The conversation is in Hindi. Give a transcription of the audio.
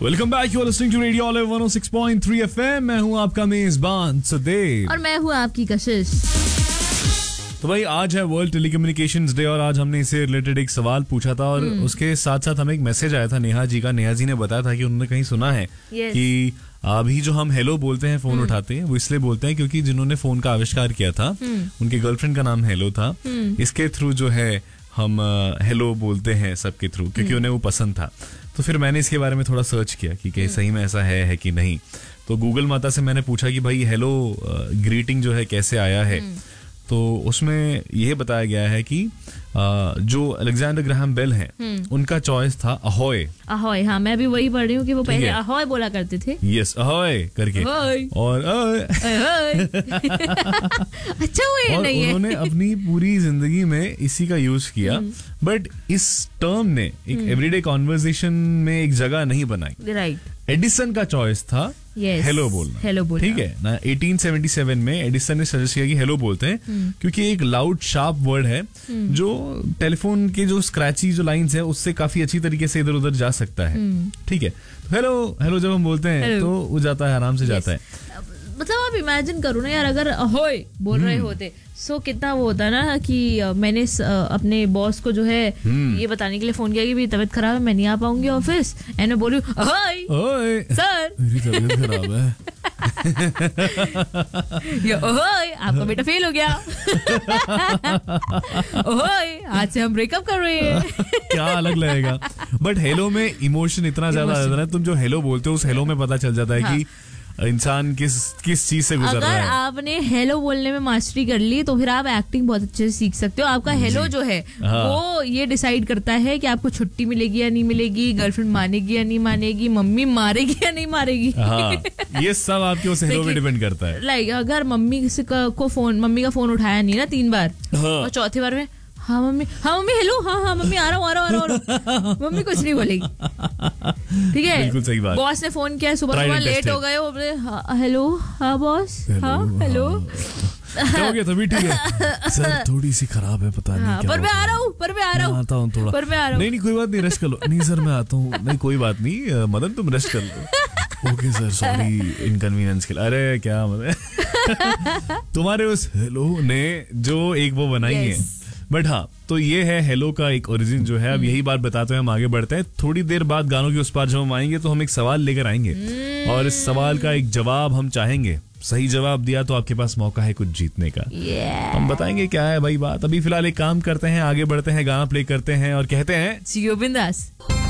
Welcome back, you are listening to radio olive 106.3 FM. मैं हूं आपका मेजबान सुदेव और मैं हूं आपकी कशिश। तो भाई आज है वर्ल्ड टेलीकम्युनिकेशंस डे और आज हमने इससे रिलेटेड एक सवाल पूछा था और उसके साथ साथ हमें एक मैसेज आया था नेहा जी का। नेहा जी ने बताया था कि उन्होंने कहीं सुना है कि अभी जो हम हेलो बोलते हैं फोन उठाते हैं वो इसलिए बोलते हैं क्योंकि जिन्होंने फोन का आविष्कार किया था उनकी गर्लफ्रेंड का नाम हेलो था। इसके थ्रू जो है हम हेलो बोलते हैं सबके थ्रू क्योंकि उन्हें वो पसंद था। तो फिर मैंने इसके बारे में थोड़ा सर्च किया कि सही में ऐसा है कि नहीं। तो गूगल माता से मैंने पूछा कि भाई हेलो ग्रीटिंग जो है कैसे आया है। तो उसमें यह बताया गया है कि जो अलेक्जेंडर ग्राहम बेल हैं उनका चॉइस था अहोय। अहोय, हाँ मैं भी वही पढ़ रही हूँ कि वो पहले अहोय बोला करते थे। यस, अहोय करके और अच्छा वो ये नहीं है। उन्होंने अपनी पूरी जिंदगी में इसी का यूज किया बट इस टर्म ने एक एवरीडे कॉन्वर्सेशन में एक जगह नहीं बनाई। राइट। एडिसन का चॉइस था हेलो बोलना। हेलो बोलना, ठीक है ना। 1877 में एडिसन ने सजेस्ट किया कि हेलो बोलते हैं क्योंकि एक लाउड शार्प वर्ड है जो टेलीफोन के जो स्क्रैची जो लाइंस है उससे काफी अच्छी तरीके से इधर उधर जा सकता है। ठीक है, तो हेलो हेलो जब हम बोलते हैं तो वो जाता है, आराम से जाता है। मतलब आप इमेजिन करो ना यार, अगर अहोय बोल रहे होते सो कितना वो होता ना कि मैंने अपने बॉस को जो है ये बताने के लिए फोन किया कि मेरी तबीयत खराब है, मैं नहीं आ पाऊंगी ऑफिस, एंड मैं बोलूं अहोय सर मेरी तबीयत खराब है। ओहोय आपका बेटा फेल हो गया। ओहोय आज से हम ब्रेकअप कर रहे हैं। क्या अलग लगेगा। बट हेलो में इमोशन इतना ज्यादा आता है, तुम जो हेलो बोलते हो उस हेलो में पता चल जाता है कि इंसान किस चीज से गुजर रहा है। अगर आपने हेलो बोलने में मास्टरी कर ली तो फिर आप एक्टिंग बहुत अच्छे से सीख सकते हो। आपका हेलो जो है वो ये डिसाइड करता है कि आपको छुट्टी मिलेगी या नहीं मिलेगी, गर्लफ्रेंड मानेगी या नहीं मानेगी, मम्मी मारेगी या नहीं मारेगी। ये सब आपके उस हेलो पे डिपेंड करता है। लाइक अगर मम्मी मम्मी का फोन उठाया नहीं ना 3 बार और चौथे बार में हाँ मम्मी हेलो, हाँ मम्मी आ रहा हूँ मम्मी कुछ नहीं बोलेगी। ठीक है, बिल्कुल सही बात। बॉस ने फोन किया, सुबह लेट हो गए, वो बोले हेलो, हाँ बॉस, हाँ हेलो क्या हो गया? तभी ठीक है सर, थोड़ी सी खराब है, पता नहीं क्या। पर मैं आ रहा हूँ आता हूँ थोड़ा, पर मैं आ रहा हूँ। नहीं कोई बात नहीं, रेस्ट कर लो। नहीं सर मैं आता हूँ। नहीं कोई बात नहीं मदन, तुम रेस्ट कर लो। ओके सर, सॉरी इनकन्वीनियंस के लिए। अरे क्या मतलब तुम्हारे उस हेलो ने जो एक वो बनाई है। बट हाँ, तो ये है हेलो का एक ओरिजिन जो है। अब यही बात बताते हैं, हम आगे बढ़ते हैं। थोड़ी देर बाद गानों के उस पार जब हम आएंगे तो हम एक सवाल लेकर आएंगे और इस सवाल का एक जवाब हम चाहेंगे। सही जवाब दिया तो आपके पास मौका है कुछ जीतने का। हम बताएंगे क्या है भाई बात। अभी फिलहाल एक काम करते हैं, आगे बढ़ते हैं, गाना प्ले करते हैं और कहते हैं जियो बिंदास।